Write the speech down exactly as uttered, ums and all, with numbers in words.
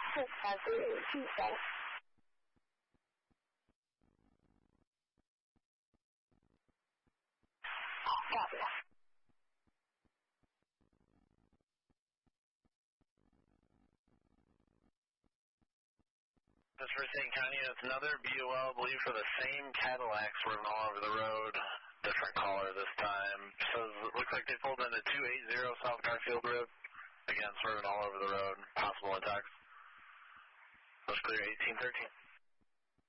四三四五七三。Copy. This is for Saint County. It's another B O L, I believe, for the same Cadillac swerving all over the road. Different caller this time. So it looks like they pulled into two eighty South Garfield Road. Again, swerving all over the road. Possible attacks. Looks clear, eighteen thirteen.